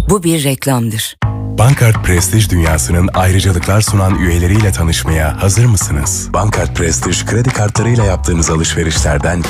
Bu bir reklamdır. Bankart Prestij dünyasının ayrıcalıklar sunan üyeleriyle tanışmaya hazır mısınız? Bankart Prestij kredi kartlarıyla yaptığınız alışverişlerden